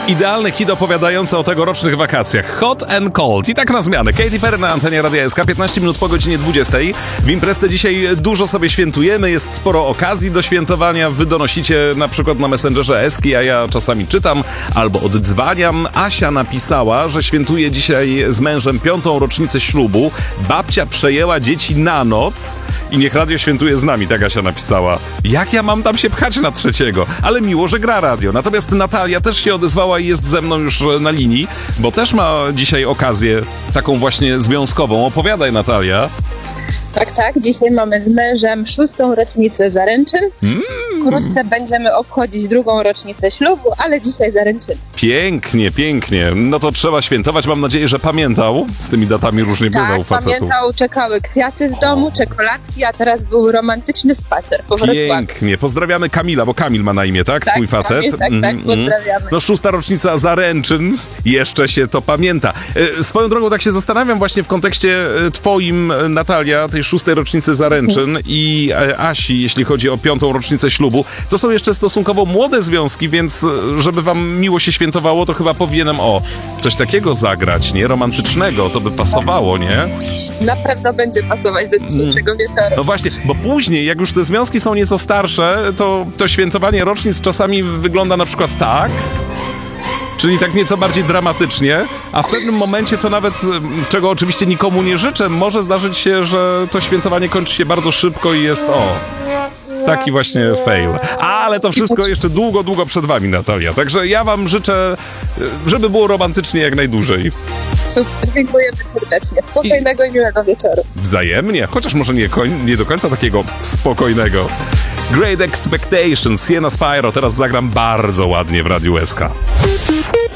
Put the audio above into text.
Idealny hit opowiadający o tegorocznych wakacjach. Hot and Cold. I tak na zmianę. Katy Perry na antenie Radia SK, 15 minut po godzinie 20. W imprezę dzisiaj dużo sobie świętujemy, jest sporo okazji do świętowania. Wy donosicie na przykład na Messengerze Eski, a ja czasami czytam albo oddzwaniam. Asia napisała, że świętuje dzisiaj z mężem 5. rocznicę ślubu. Babcia przejęła dzieci na noc i niech radio świętuje z nami, tak Asia napisała. Jak ja mam tam się pchać na 3? Ale miło, że gra radio. Natomiast Natalia też się odezwała i jest ze mną już na linii, bo też ma dzisiaj okazję taką właśnie związkową. Opowiadaj, Natalia. Tak. Dzisiaj mamy z mężem 6. rocznicę zaręczyn. Wkrótce będziemy obchodzić 2. rocznicę ślubu, ale dzisiaj zaręczyny. Pięknie. No to trzeba świętować. Mam nadzieję, że pamiętał. Z tymi datami różnie bywa u facetów. Pamiętał. Czekały kwiaty w domu, czekoladki, a teraz był romantyczny spacer po Wrocławiu. Pięknie. Pozdrawiamy Kamila, bo Kamil ma na imię, tak? Twój facet? Kamil, tak, pozdrawiamy. No 6. rocznica zaręczyn. Jeszcze się to pamięta. Swoją drogą tak się zastanawiam właśnie w kontekście twoim, Natalia, tej 6. rocznicy zaręczyn i Asi, jeśli chodzi o 5. rocznicę ślubu. To są jeszcze stosunkowo młode związki, więc żeby wam miło się świętowało, to chyba powinienem coś takiego zagrać, nie? Romantycznego, to by pasowało, nie? Na pewno będzie pasować do dzisiejszego wieczoru. No właśnie, bo później, jak już te związki są nieco starsze, to świętowanie rocznic czasami wygląda na przykład tak, czyli tak nieco bardziej dramatycznie, a w pewnym momencie to nawet, czego oczywiście nikomu nie życzę, może zdarzyć się, że to świętowanie kończy się bardzo szybko i jest taki właśnie fail. Ale to wszystko jeszcze długo przed wami, Natalia. Także ja wam życzę, żeby było romantycznie jak najdłużej. Super, dziękujemy serdecznie. Spokojnego i miłego wieczoru. Wzajemnie, chociaż może nie do końca takiego spokojnego. Great Expectations, Sienna Spyro, teraz zagram bardzo ładnie w Radiu SK.